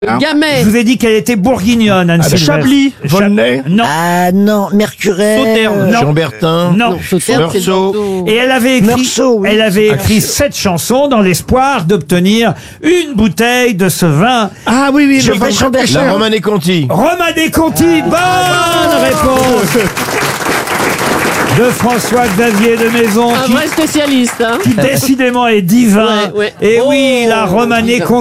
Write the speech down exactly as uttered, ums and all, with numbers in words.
Gamay. Je vous ai dit qu'elle était bourguignonne, Anne Ah, Sylvestre. Chablis, Cha- Volnay, Non. Ah non, Mercurel. Sauterne, non. Jean-Bertin, Non. Sauterne, c'est Meursault. Bordeaux. Et elle avait écrit, Meursault, oui. elle avait écrit sept chansons dans l'espoir d'obtenir une bouteille de ce vin. Ah oui, oui, Je le vais vin Jean-Bertin. très cher. Romanée Conti. Romanée Conti, bonne réponse de François-Xavier de Maison, Un qui, vrai spécialiste, hein. qui décidément est divin. Ouais, ouais. Et Oh. oui, la Romanée Conti.